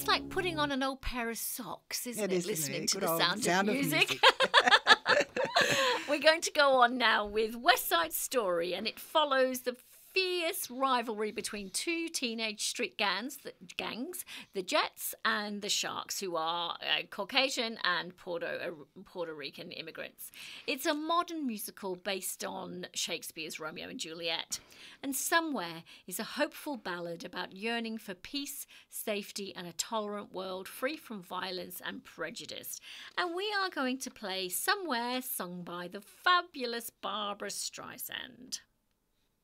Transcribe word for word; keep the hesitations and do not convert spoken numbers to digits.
It's like putting on an old pair of socks, isn't It it? is, isn't Listening it? to Good the old sound, sound of of music. music. We're going to go on now with West Side Story, and it follows the fierce rivalry between two teenage street gangs, the, gangs, the Jets and the Sharks, who are uh, Caucasian and Puerto, uh, Puerto Rican immigrants. It's a modern musical based on Shakespeare's Romeo and Juliet. And Somewhere is a hopeful ballad about yearning for peace, safety, and a tolerant world free from violence and prejudice. And we are going to play Somewhere, sung by the fabulous Barbra Streisand.